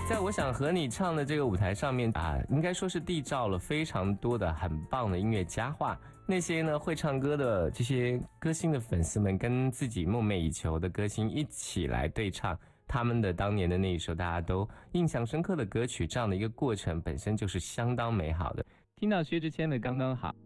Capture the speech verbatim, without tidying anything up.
在我想和你唱的这个舞台上面啊，应该说是缔造了非常多的很棒的音乐佳话。那些呢会唱歌的这些歌星的粉丝们，跟自己梦寐以求的歌星一起来对唱他们的当年的那一首大家都印象深刻的歌曲，这样的一个过程本身就是相当美好的。听到薛之谦的刚刚好，